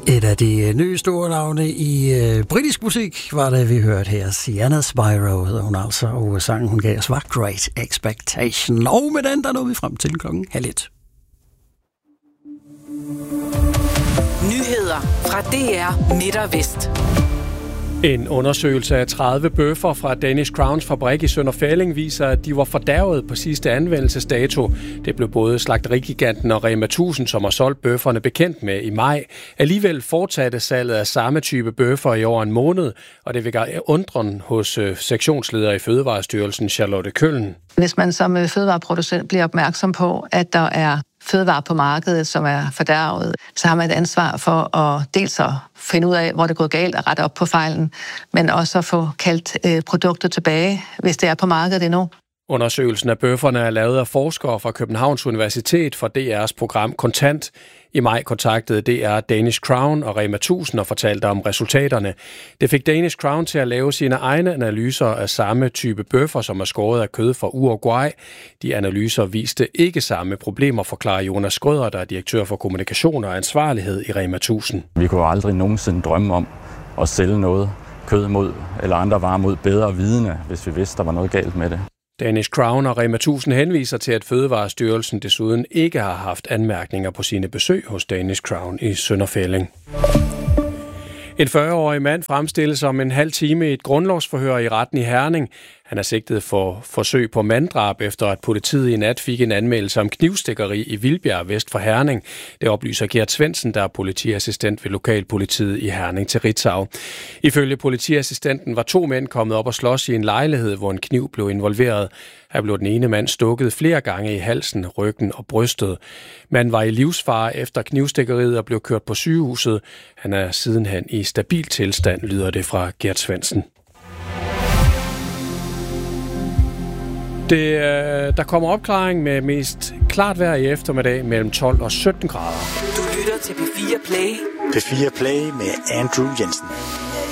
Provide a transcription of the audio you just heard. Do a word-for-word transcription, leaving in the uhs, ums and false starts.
Et af de nye store navne i øh, britisk musik var det, vi hørte her. Sienna Spyro hedder hun altså, og sangen hun gav os var Great Expectation. Og med den, der nåede vi frem til klokken halv et. Nyheder fra D R Midt og Vest. En undersøgelse af tredive bøffer fra Danish Crowns fabrik i Sønder Felding viser, at de var fordærvet på sidste anvendelsesdato. Det blev både slagterigiganten og Rema tusind, som har solgt bøfferne, bekendt med i maj. Alligevel fortsatte salget af samme type bøffer i over en måned, og det vækker undren hos sektionsleder i Fødevarestyrelsen, Charlotte Køllen. Hvis man som fødevareproducent bliver opmærksom på, at der er fødevarer på markedet, som er fordærvet, så har man et ansvar for at dels at finde ud af, hvor det er gået galt og rette op på fejlen, men også at få kaldt øh, produkter tilbage, hvis det er på markedet endnu. Undersøgelsen af bøfferne er lavet af forskere fra Københavns Universitet for D R's program Kontant. I maj kontaktede D R Danish Crown og Rema tusind og fortalte om resultaterne. Det fik Danish Crown til at lave sine egne analyser af samme type bøffer, som er skåret af kød fra Uruguay. De analyser viste ikke samme problemer, forklarer Jonas Skrøder, der er direktør for kommunikation og ansvarlighed i Rema tusind. Vi kunne aldrig nogensinde drømme om at sælge noget kød mod eller andre varer mod bedre vidende, hvis vi vidste, der var noget galt med det. Danish Crown og Rema tusind henviser til, at Fødevarestyrelsen desuden ikke har haft anmærkninger på sine besøg hos Danish Crown i Sønder Felding. En fyrre-årig mand fremstilles om en halv time i et grundlovsforhør i retten i Herning. Han er sigtet for forsøg på manddrab, efter at politiet i nat fik en anmeldelse om knivstikkeri i Vildbjerg vest for Herning. Det oplyser Gert Svendsen, der er politiassistent ved lokalpolitiet i Herning til Ritzau. Ifølge politiassistenten var to mænd kommet op og slås i en lejlighed, hvor en kniv blev involveret. Her blev den ene mand stukket flere gange i halsen, ryggen og brystet. Manden var i livsfare efter knivstikkeriet og blev kørt på sygehuset. Han er sidenhen i stabil tilstand, lyder det fra Gert Svendsen. Det, der kommer opklaring med mest klart vejr i eftermiddag mellem tolv og sytten grader. Du lytter til P fire Play. P fire Play med Andrew Jensen.